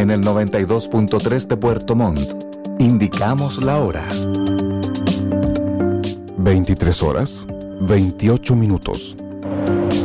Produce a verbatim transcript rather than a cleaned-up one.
En el noventa y dos punto tres de Puerto Montt, indicamos la hora. veintitrés horas, veintiocho minutos.